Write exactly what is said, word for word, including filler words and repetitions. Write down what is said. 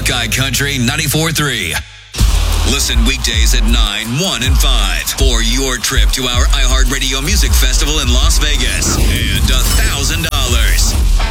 Buckeye Country ninety-four point three. Listen weekdays at nine, one, and five for your trip to our iHeartRadio Music Festival and live